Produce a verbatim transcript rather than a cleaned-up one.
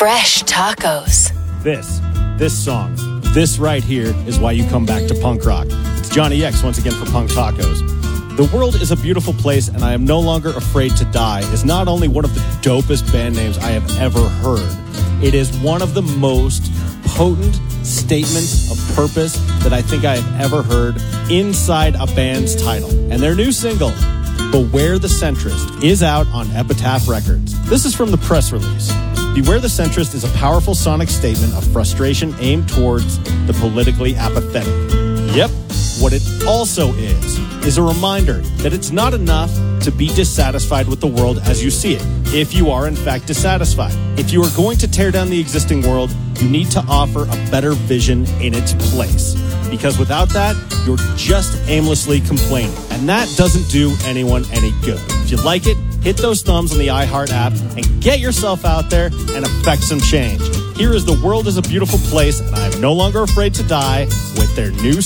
Fresh tacos. This, this song, this right here is why you come back to punk rock. It's Johnny X once again for Punk Tacos. The World is a Beautiful Place and I Am No Longer Afraid to Die is not only one of the dopest band names I have ever heard, it is one of the most potent statements of purpose that I think I have ever heard inside a band's title. And their new single, Beware the Centrist, is out on Epitaph Records. This is from the press release. Beware the Centrist is a powerful sonic statement of frustration aimed towards the politically apathetic. Yep, what it also is, is a reminder that it's not enough to be dissatisfied with the world as you see it, if you are in fact dissatisfied. If you are going to tear down the existing world, you need to offer a better vision in its place. Because without that, you're just aimlessly complaining. And that doesn't do anyone any good. If you like it, hit those thumbs on the iHeart app and get yourself out there and affect some change. Here is The World is a Beautiful Place, and I am no longer afraid to die with their new